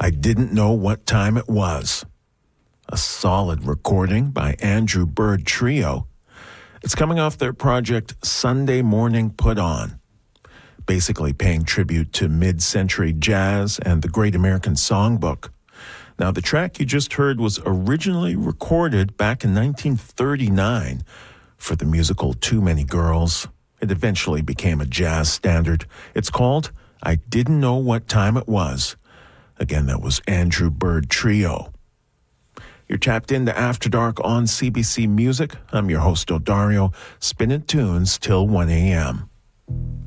I Didn't Know What Time It Was. A solid recording by Andrew Bird Trio. It's coming off their project Sunday Morning Put On, basically paying tribute to mid-century jazz and the Great American Songbook. Now, the track you just heard was originally recorded back in 1939 for the musical Too Many Girls. It eventually became a jazz standard. It's called I Didn't Know What Time It Was. Again, that was Andrew Bird Trio. You're tapped into After Dark on CBC Music. I'm your host, Odario, spinning tunes till 1 a.m.